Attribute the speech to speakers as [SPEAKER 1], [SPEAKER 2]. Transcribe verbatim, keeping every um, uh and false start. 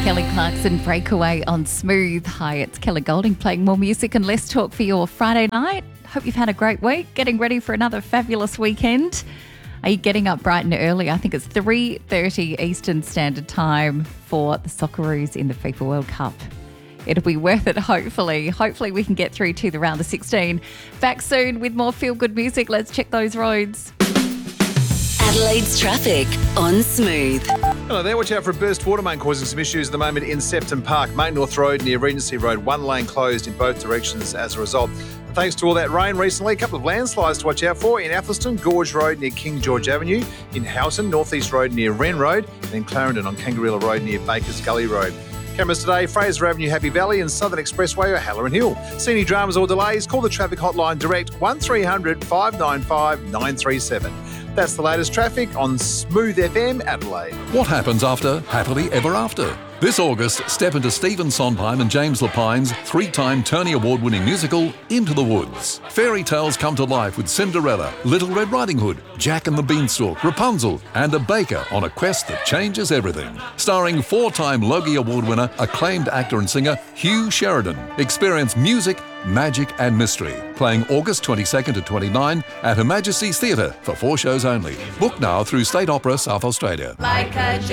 [SPEAKER 1] Kelly Clarkson, Breakaway on Smooth. Hi, it's Kelly Golding playing more music and less talk for your Friday night. Hope you've had a great week, getting ready for another fabulous weekend. Are you getting up bright and early? I think it's three thirty Eastern Standard Time for the Socceroos in the FIFA World Cup. It'll be worth it, hopefully. Hopefully we can get through to the round of sixteen. Back soon with more feel-good music. Let's check those roads.
[SPEAKER 2] Adelaide's traffic on Smooth.
[SPEAKER 3] Hello there. Watch out for a burst water main causing some issues at the moment in Sefton Park. Main North Road near Regency Road, one lane closed in both directions as a result. And thanks to all that rain recently, a couple of landslides to watch out for in Athelston, Gorge Road near King George Avenue, in Houghton, North East Road near Wren Road, and in Clarendon on Kangarilla Road near Bakers Gully Road. Cameras today, Fraser Avenue, Happy Valley and Southern Expressway or Halloran Hill. See any dramas or delays, call the traffic hotline direct one three hundred five nine five nine three seven. That's the latest traffic on Smooth F M Adelaide.
[SPEAKER 4] What happens after Happily Ever After? This August, step into Stephen Sondheim and James Lapine's three-time Tony Award-winning musical, Into the Woods. Fairy tales come to life with Cinderella, Little Red Riding Hood, Jack and the Beanstalk, Rapunzel, and a baker on a quest that changes everything. Starring four-time Logie Award winner, acclaimed actor and singer Hugh Sheridan. Experience music, magic and mystery. Playing August twenty-second to twenty-ninth at Her Majesty's Theatre for four shows only. Book now through State Opera South Australia.
[SPEAKER 5] Like a